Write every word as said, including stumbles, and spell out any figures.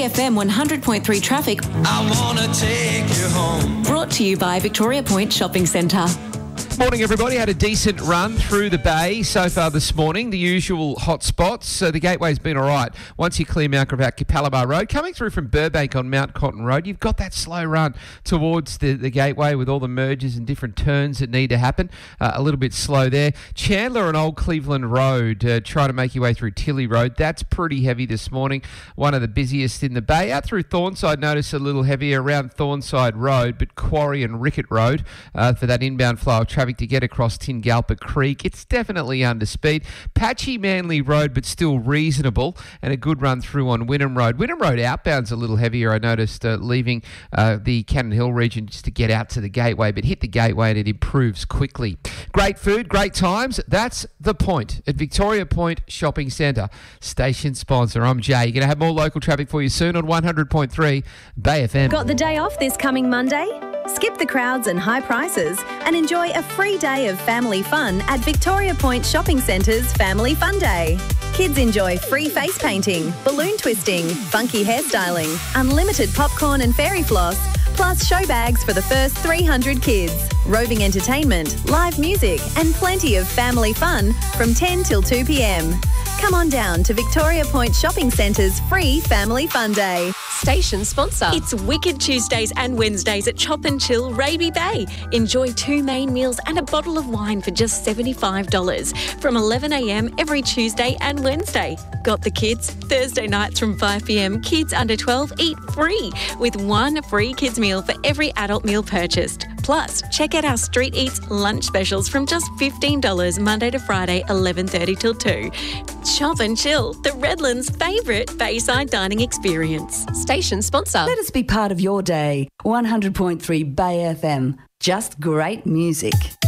F M one hundred point three traffic. I wanna take you home. Brought to you by Victoria Point Shopping Centre. Morning, everybody. Had a decent run through the bay so far this morning. The usual hot spots. So the gateway's been all right. Once you clear Mount Gravatt, Capalaba Road, coming through from Burbank on Mount Cotton Road, you've got that slow run towards the, the gateway with all the mergers and different turns that need to happen. Uh, a little bit slow there. Chandler and Old Cleveland Road, uh, try to make your way through Tilly Road. That's pretty heavy this morning. One of the busiest in the bay. Out through Thornside, notice a little heavier around Thornside Road, but Quarry and Rickett Road uh, for that inbound flow of traffic to get across Tingalpa Creek. It's definitely under speed. Patchy Manly Road, but still reasonable, and a good run through on Wynnum Road. Wynnum Road outbound's a little heavier, I noticed, uh, leaving uh, the Cannon Hill region just to get out to the gateway, but hit the gateway and it improves quickly. Great food, great times. That's the point at Victoria Point Shopping Centre. Station sponsor. I'm Jay. You're going to have more local traffic for you soon on one hundred point three Bay F M. Got the day off this coming Monday? Skip the crowds and high prices and enjoy a free day of family fun at Victoria Point Shopping Centre's Family Fun Day. Kids enjoy free face painting, balloon twisting, funky hairstyling, unlimited popcorn and fairy floss, plus show bags for the first three hundred kids, roving entertainment, live music and plenty of family fun from ten till two p m. Come on down to Victoria Point Shopping Centre's free Family Fun Day. Station sponsor. It's Wicked Tuesdays and Wednesdays at Chop and Chill Raby Bay. Enjoy two main meals and a bottle of wine for just seventy-five dollars from eleven a m every Tuesday and Wednesday. Got the kids? Thursday nights from five p m, kids under twelve eat free with one free kids meal for every adult meal purchased. Plus, check out our Street Eats lunch specials from just fifteen dollars Monday to Friday, eleven thirty till two. Chop and Chill, the Redlands' favourite Bayside dining experience. Station sponsor. Let us be part of your day. one hundred point three Bay F M. Just great music.